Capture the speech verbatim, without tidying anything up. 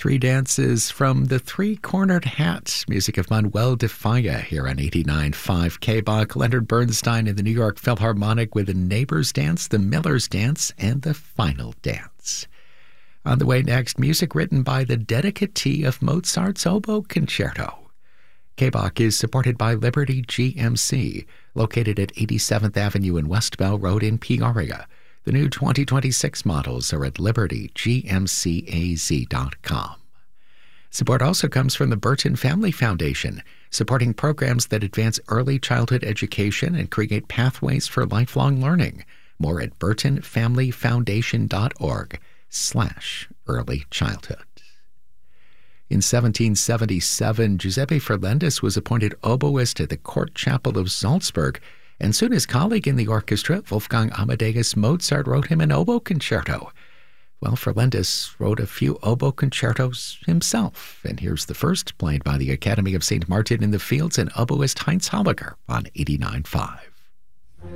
Three dances from the Three-Cornered Hat, music of Manuel de Falla here on eighty-nine point five K B A C. Leonard Bernstein and the New York Philharmonic with the Neighbor's Dance, the Miller's Dance, and the Final Dance. On the way next, music written by the dedicatee of Mozart's Oboe Concerto. K B A C is supported by Liberty G M C, located at eighty-seventh Avenue and West Bell Road in Peoria. The new twenty twenty-six models are at liberty g m c a z dot com. Support also comes from the Burton Family Foundation, supporting programs that advance early childhood education and create pathways for lifelong learning. More at burton family foundation dot org slash early childhood. In seventeen seventy-seven, Giuseppe Ferlendis was appointed oboist at the Court Chapel of Salzburg, and soon his colleague in the orchestra, Wolfgang Amadeus Mozart, wrote him an oboe concerto. Well, Ferlendis wrote a few oboe concertos himself, and here's the first, played by the Academy of Saint Martin in the Fields and oboist Heinz Hallager on eighty-nine point five.